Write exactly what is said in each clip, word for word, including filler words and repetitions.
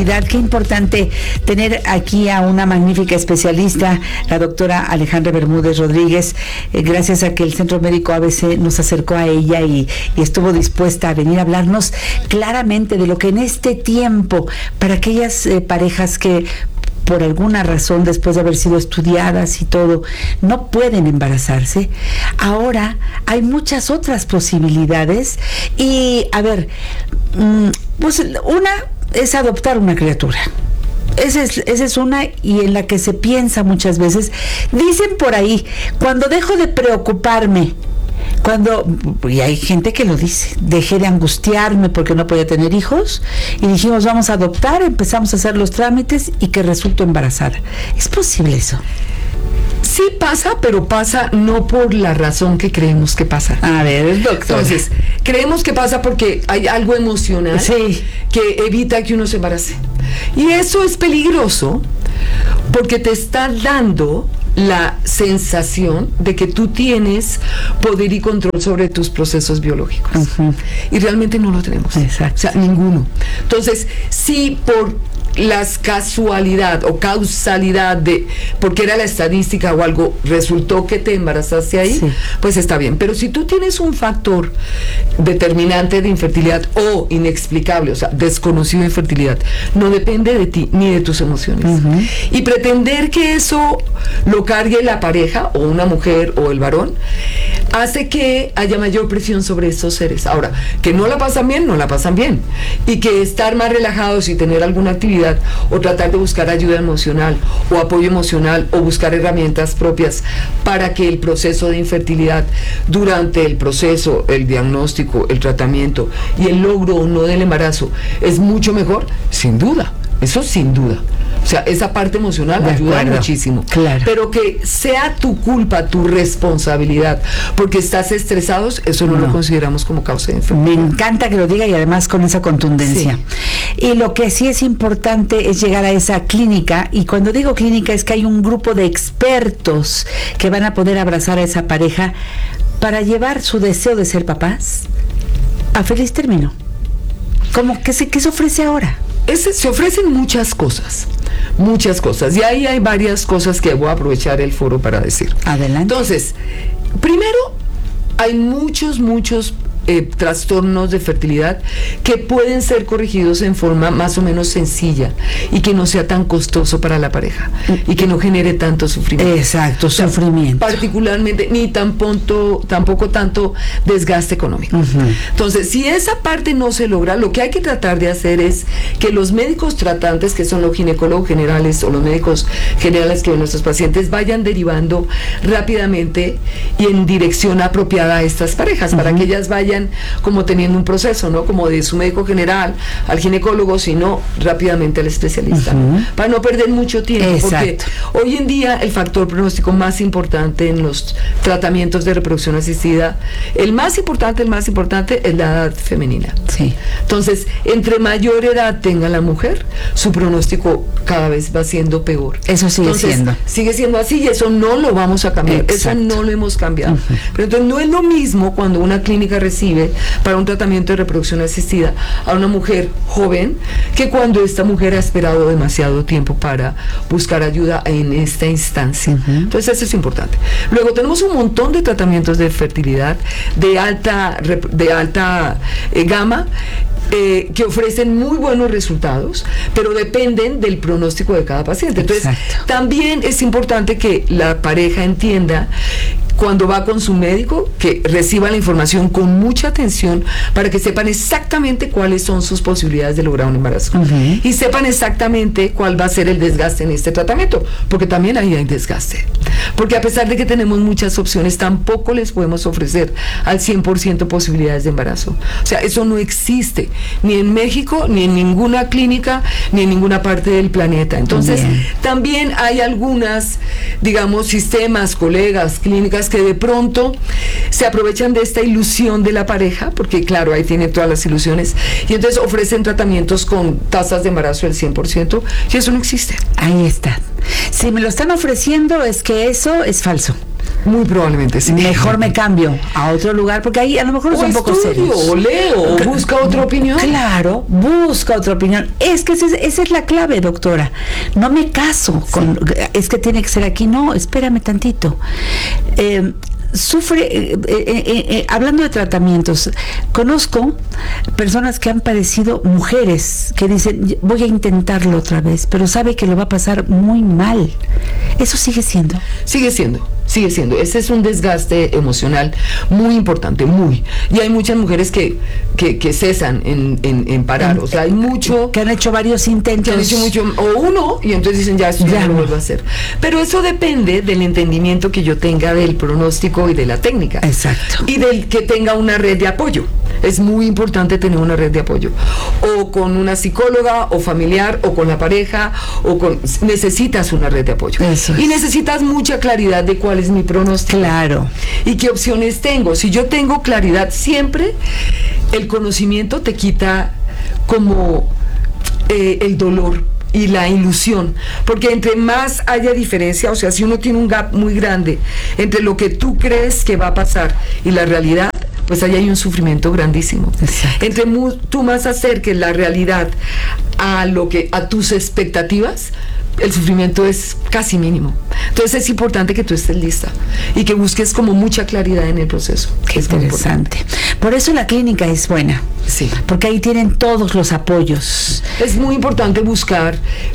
Qué importante tener aquí a una magnífica especialista, la doctora Alejandra Bermúdez Rodríguez, eh, gracias a que el Centro Médico A B C nos acercó a ella y, y estuvo dispuesta a venir a hablarnos claramente de lo que en este tiempo, para aquellas eh, parejas que por alguna razón, después de haber sido estudiadas y todo, no pueden embarazarse, ahora hay muchas otras posibilidades. Y a ver, pues una es adoptar una criatura. Esa es, esa es una, y en la que se piensa muchas veces. Dicen por ahí, cuando dejo de preocuparme, cuando, y hay gente que lo dice, dejé de angustiarme porque no podía tener hijos y dijimos vamos a adoptar, empezamos a hacer los trámites y que resultó embarazada. ¿Es posible eso? Sí pasa, pero pasa no por la razón que creemos que pasa. A ver, doctor. Entonces, creemos que pasa porque hay algo emocional, sí, que evita que uno se embarace. Y eso es peligroso porque te está dando la sensación de que tú tienes poder y control sobre tus procesos biológicos. Uh-huh. Y realmente no lo tenemos. Exacto. O sea, ninguno. Entonces, sí, por las casualidad o causalidad de porque era la estadística o algo resultó que te embarazaste ahí, sí, pues está bien. Pero si tú tienes un factor determinante de infertilidad o inexplicable, o sea, desconocido de infertilidad, no depende de ti ni de tus emociones. Uh-huh. Y pretender que eso lo cargue la pareja o una mujer o el varón hace que haya mayor presión sobre estos seres. Ahora, que no la pasan bien, no la pasan bien. Y que estar más relajados y tener alguna actividad o tratar de buscar ayuda emocional o apoyo emocional o buscar herramientas propias para que el proceso de infertilidad, durante el proceso, el diagnóstico, el tratamiento y el logro o no del embarazo es mucho mejor, sin duda, eso sin duda. O sea, esa parte emocional ayuda muchísimo. Claro. Pero que sea tu culpa, tu responsabilidad, porque estás estresados, eso no, no lo consideramos como causa de enfermedad. Me encanta que lo diga y además con esa contundencia. Sí. Y lo que sí es importante es llegar a esa clínica, y cuando digo clínica es que hay un grupo de expertos que van a poder abrazar a esa pareja para llevar su deseo de ser papás a feliz término. ¿Cómo que se, qué se ofrece ahora? Ese, se ofrecen muchas cosas, muchas cosas, y ahí hay varias cosas que voy a aprovechar el foro para decir. Adelante. Entonces, primero, hay muchos, muchos eh, trastornos de fertilidad que pueden ser corregidos en forma más o menos sencilla y que no sea tan costoso para la pareja y que no genere tanto sufrimiento. Exacto, o sea, sufrimiento. Particularmente, ni tampoco, tampoco tanto desgaste económico. Uh-huh. Entonces, si esa parte no se logra, lo que hay que tratar de hacer es que los médicos tratantes, que son los ginecólogos generales o los médicos generales que ven nuestros pacientes, vayan derivando rápidamente y en dirección apropiada a estas parejas, uh-huh, para que ellas vayan como teniendo un proceso, ¿no? Como de su médico general al ginecólogo, sino rápidamente al especialista, uh-huh, ¿no? Para no perder mucho tiempo. Exacto. Porque hoy en día el factor pronóstico más importante en los tratamientos de reproducción asistida, el más importante, el más importante es la edad femenina. Sí. Entonces, entre mayor edad tenga la mujer, su pronóstico cada vez va siendo peor. Eso sigue entonces, siendo. Sigue siendo así y eso no lo vamos a cambiar. Exacto. Eso no lo hemos cambiado. Uh-huh. Pero entonces no es lo mismo cuando una clínica recibe para un tratamiento de reproducción asistida a una mujer joven que cuando esta mujer ha esperado demasiado tiempo para buscar ayuda en esta instancia. Uh-huh. Entonces eso es importante. Luego tenemos un montón de tratamientos de fertilidad de alta, de alta eh, gama, Eh, que ofrecen muy buenos resultados, pero dependen del pronóstico de cada paciente. Entonces, exacto, también es importante que la pareja entienda cuando va con su médico, que reciba la información con mucha atención para que sepan exactamente cuáles son sus posibilidades de lograr un embarazo. Uh-huh. Y sepan exactamente cuál va a ser el desgaste en este tratamiento, porque también ahí hay desgaste. Porque a pesar de que tenemos muchas opciones, tampoco les podemos ofrecer al cien por ciento posibilidades de embarazo. O sea, eso no existe, ni en México, ni en ninguna clínica, ni en ninguna parte del planeta. Entonces, bien, también hay algunas, digamos, sistemas, colegas, clínicas que de pronto se aprovechan de esta ilusión de la pareja, porque claro, ahí tienen todas las ilusiones, y entonces ofrecen tratamientos con tasas de embarazo del cien por ciento, y eso no existe. Ahí está. Si me lo están ofreciendo es que eso es falso. Muy probablemente sí. Mejor me cambio a otro lugar, porque ahí a lo mejor o son un poco serios. O leo, o busca otra opinión. Claro, busca otra opinión. Es que esa es, esa es la clave, doctora. No me caso con, sí. es que tiene que ser aquí. No, espérame tantito. Eh, sufre, eh, eh, eh, eh, hablando de tratamientos, conozco personas que han padecido, mujeres que dicen, voy a intentarlo otra vez, pero sabe que lo va a pasar muy mal. ¿Eso sigue siendo? Sigue siendo, sigue siendo. Ese es un desgaste emocional muy importante, muy. Y hay muchas mujeres que, que, que cesan en, en, en parar, o sea, hay mucho... Que han hecho varios intentos. Que han hecho mucho, o uno, y entonces dicen, ya, esto ya no lo vuelvo a hacer. Pero eso depende del entendimiento que yo tenga del pronóstico y de la técnica. Exacto. Y del que tenga una red de apoyo. Es muy importante tener una red de apoyo. O con una psicóloga, o familiar, o con la pareja, o con... Necesitas una red de apoyo. Eso es. Y necesitas mucha claridad de cuál es mi pronóstico. Claro. Y qué opciones tengo. Si yo tengo claridad siempre, el conocimiento te quita como eh, el dolor y la ilusión, porque entre más haya diferencia, o sea, si uno tiene un gap muy grande entre lo que tú crees que va a pasar y la realidad, pues ahí hay un sufrimiento grandísimo. Exacto. Entre mu- tú más acerques la realidad a lo que a tus expectativas, el sufrimiento es casi mínimo. Entonces es importante que tú estés lista y que busques como mucha claridad en el proceso. Qué es interesante. Por eso la clínica es buena. Sí. Porque ahí tienen todos los apoyos. Es muy importante buscar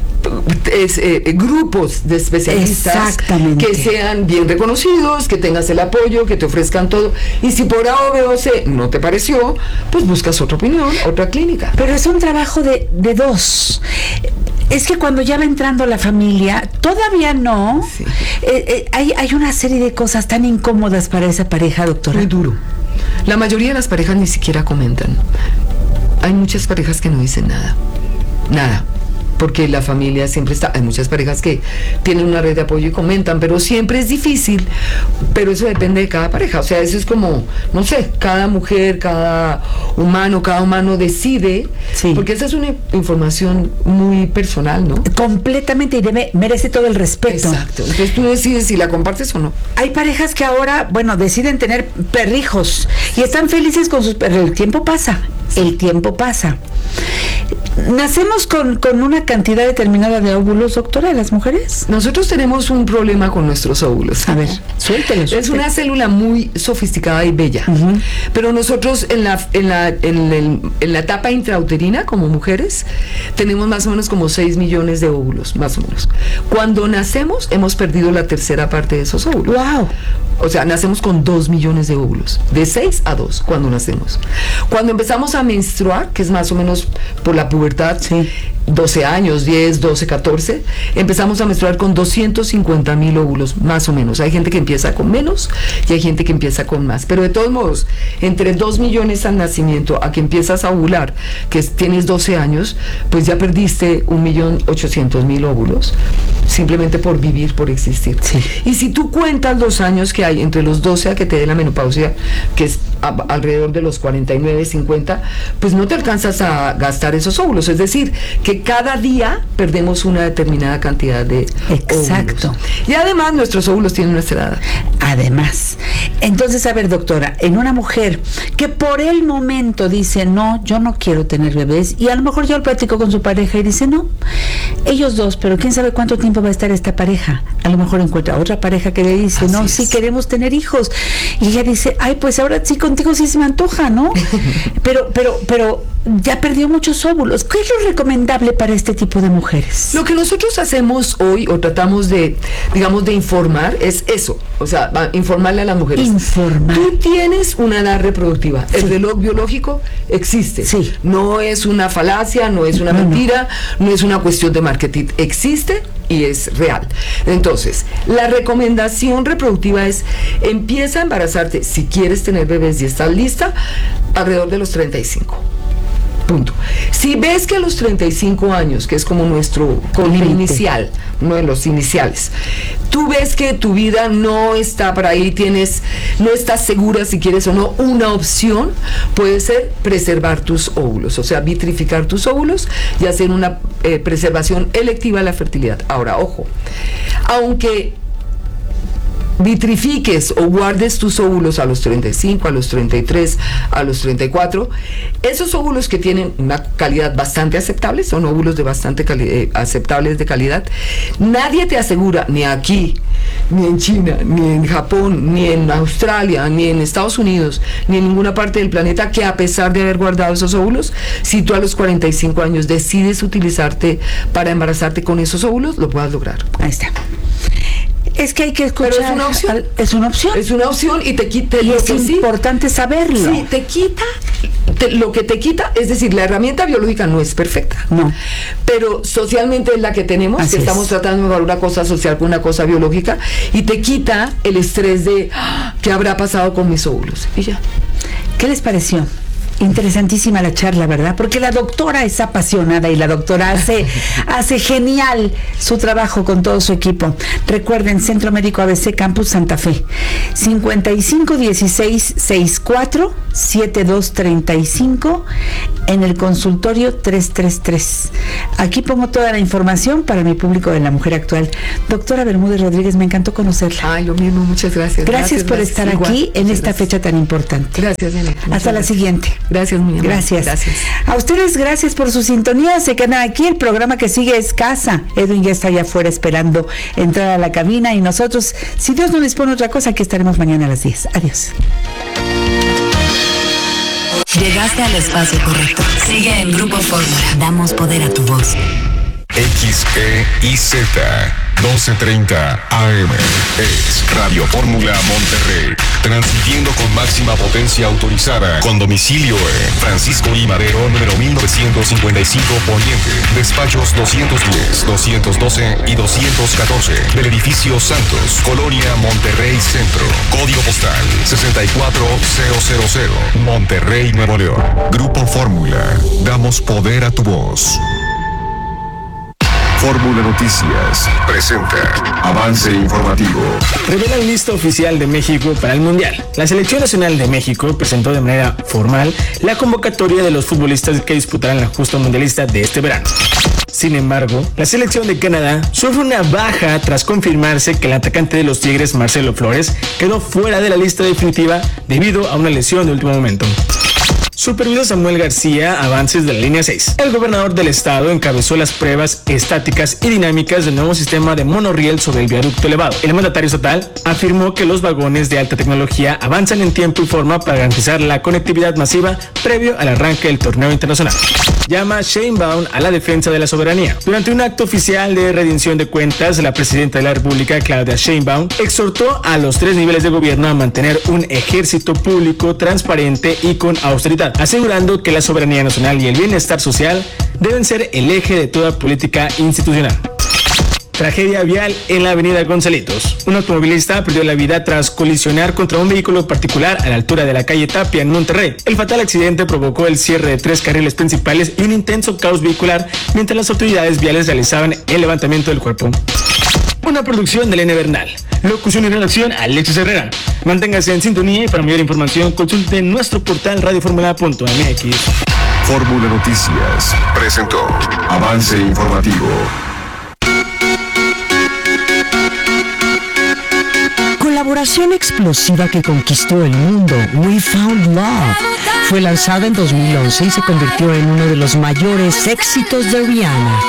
es, eh, grupos de especialistas que sean bien reconocidos, que tengas el apoyo, que te ofrezcan todo. Y si por A o B o C no te pareció, pues buscas otra opinión, otra clínica. Pero es un trabajo de, de dos. Es que cuando ya va entrando la familia, todavía no. Sí. Eh, eh, hay, hay una serie de cosas tan incómodas para esa pareja, doctora. Muy duro. La mayoría de las parejas ni siquiera comentan. Hay muchas parejas que no dicen nada. Nada. Porque la familia siempre está, hay muchas parejas que tienen una red de apoyo y comentan, pero siempre es difícil, pero eso depende de cada pareja, o sea, eso es como, no sé, cada mujer, cada humano, cada humano decide, sí. Porque esa es una información muy personal, ¿no? Completamente, y debe, merece todo el respeto. Exacto, entonces tú decides si la compartes o no. Hay parejas que ahora, bueno, deciden tener perrijos y están felices con sus perros, el tiempo pasa, el tiempo pasa. ¿Nacemos con, con una cantidad determinada de óvulos, doctora, las mujeres? Nosotros tenemos un problema con nuestros óvulos. A ver, suéltelos. Es una célula muy sofisticada y bella. Uh-huh. Pero nosotros en la, en, la, en, el, en la etapa intrauterina, como mujeres, tenemos más o menos como seis millones de óvulos, más o menos. Cuando nacemos, hemos perdido la tercera parte de esos óvulos. ¡Wow! O sea, nacemos con dos millones de óvulos, de seis a dos cuando nacemos. Cuando empezamos a menstruar, que es más o menos por la pubertad, sí. doce años, diez, doce, catorce, empezamos a menstruar con doscientos cincuenta mil óvulos, más o menos. Hay gente que empieza con menos y hay gente que empieza con más. Pero de todos modos, entre dos millones al nacimiento a que empiezas a ovular, que es, tienes doce años, pues ya perdiste un millón ochocientos mil óvulos, simplemente por vivir, por existir. Sí. Y si tú cuentas los años que hay entre los doce a que te dé la menopausia, que es a, alrededor de los cuarenta y nueve, cincuenta, pues no te alcanzas a gastar esos óvulos. Es decir, que cada día perdemos una determinada cantidad de Exacto. óvulos. Y además nuestros óvulos tienen nuestra edad. Además. Entonces, a ver, doctora, en una mujer que por el momento dice, no, yo no quiero tener bebés, y a lo mejor ya lo platicó con su pareja y dice, no, ellos dos, pero quién sabe cuánto tiempo va a estar esta pareja. A lo mejor encuentra otra pareja que le dice, Así no, es. sí queremos tener hijos. Y ella dice, ay, pues ahora sí contigo sí se me antoja, ¿no? pero, pero, pero ya perdió muchos óvulos. ¿Qué es lo recomendable para este tipo de mujeres? Lo que nosotros hacemos hoy, o tratamos de, digamos, de informar, es eso. O sea, informarle a las mujeres. Informar. Tú tienes una edad reproductiva. Sí. El reloj biológico existe. Sí. No es una falacia, no es una no, mentira, no. no es una cuestión de marketing. Existe y es real. Entonces, la recomendación reproductiva es, empieza a embarazarte, si quieres tener bebés y estás lista, alrededor de los treinta y cinco. Punto. Si ves que a los treinta y cinco años, que es como nuestro corte inicial, uno de los iniciales, tú ves que tu vida no está para ahí, tienes, no estás segura si quieres o no, una opción puede ser preservar tus óvulos, o sea, vitrificar tus óvulos y hacer una eh, preservación electiva de la fertilidad. Ahora, ojo, aunque vitrifiques o guardes tus óvulos a los treinta y cinco, a los treinta y tres, a los treinta y cuatro. Esos óvulos que tienen una calidad bastante aceptable, son óvulos de bastante cali- eh, aceptables de calidad. Nadie te asegura, ni aquí, ni en China, ni en Japón, ni en Australia, ni en Estados Unidos, ni en ninguna parte del planeta, que a pesar de haber guardado esos óvulos, si tú a los cuarenta y cinco años decides utilizarte para embarazarte con esos óvulos, lo puedas lograr. Ahí está. Es que hay que escuchar. Pero es una opción. Al, es una opción. Es una opción y te quita. Y lo es que sí, importante saberlo. Sí, te quita. Te, lo que te quita, es decir, la herramienta biológica no es perfecta. No. Pero socialmente es la que tenemos, Así que es. estamos tratando de evaluar una cosa social con una cosa biológica, y te quita el estrés de ¡ah! ¿Qué habrá pasado con mis óvulos? Y ya. ¿Qué les pareció? Interesantísima la charla, ¿verdad? Porque la doctora es apasionada y la doctora hace, hace genial su trabajo con todo su equipo. Recuerden, Centro Médico A B C Campus Santa Fe, cincuenta y cinco dieciséis sesenta y cuatro setenta y dos treinta y cinco, en el consultorio trescientos treinta y tres. Aquí pongo toda la información para mi público de La Mujer Actual. Doctora Bermúdez Rodríguez, me encantó conocerla. Ay, lo mismo, muchas gracias. Gracias, gracias por gracias. estar Igual, aquí en esta gracias. fecha tan importante. Gracias, Nene. Hasta Muchas la gracias. siguiente. Gracias, mi amor. Gracias. Gracias. A ustedes, gracias por su sintonía. Se quedan aquí. El programa que sigue es Casa. Edwin ya está allá afuera esperando entrar a la cabina y nosotros, si Dios no dispone otra cosa, aquí estaremos mañana a las diez. Adiós. Llegaste al espacio correcto. Sigue en Grupo Fórmula. Damos poder a tu voz. X E I Z doce treinta A M es Radio Fórmula Monterrey, transmitiendo con máxima potencia autorizada, con domicilio en Francisco I. Madero, número mil novecientos cincuenta y cinco, Poniente, despachos doscientos diez, doscientos doce y doscientos catorce, del edificio Santos, Colonia Monterrey Centro, código postal sesenta y cuatro mil, Monterrey, Nuevo León. Grupo Fórmula, damos poder a tu voz. Fórmula Noticias presenta avance informativo. Revela lista oficial de México para el Mundial. La Selección Nacional de México presentó de manera formal la convocatoria de los futbolistas que disputarán la justa mundialista de este verano. Sin embargo, la selección de Canadá sufre una baja tras confirmarse que el atacante de los Tigres, Marcelo Flores, quedó fuera de la lista definitiva debido a una lesión de último momento. Supervisó Samuel García avances de la línea seis. El gobernador del estado encabezó las pruebas estáticas y dinámicas del nuevo sistema de monorriel sobre el viaducto elevado. El mandatario estatal afirmó que los vagones de alta tecnología avanzan en tiempo y forma para garantizar la conectividad masiva previo al arranque del torneo internacional. Llama Sheinbaum a la defensa de la soberanía. Durante un acto oficial de rendición de cuentas, la presidenta de la República, Claudia Sheinbaum, exhortó a los tres niveles de gobierno a mantener un ejército público transparente y con austeridad, asegurando que la soberanía nacional y el bienestar social deben ser el eje de toda política institucional. Tragedia vial en la avenida Gonzalitos. Un automovilista perdió la vida tras colisionar contra un vehículo particular a la altura de la calle Tapia en Monterrey. El fatal accidente provocó el cierre de tres carriles principales y un intenso caos vehicular mientras las autoridades viales realizaban el levantamiento del cuerpo. Una producción de Elena Bernal. Locución y redacción, Alexis Herrera. Manténgase en sintonía y para mayor información consulte nuestro portal radioformula punto m x. Fórmula Noticias presentó avance informativo. Colaboración explosiva que conquistó el mundo, We Found Love, fue lanzada en dos mil once y se convirtió en uno de los mayores éxitos de Rihanna.